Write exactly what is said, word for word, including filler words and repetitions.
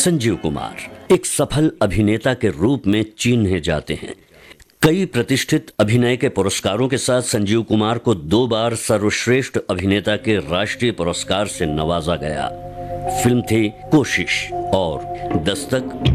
संजीव कुमार एक सफल अभिनेता के रूप में चिन्हे जाते हैं। कई प्रतिष्ठित अभिनय के पुरस्कारों के साथ संजीव कुमार को दो बार सर्वश्रेष्ठ अभिनेता के राष्ट्रीय पुरस्कार से नवाजा गया। फिल्म थी कोशिश और दस्तक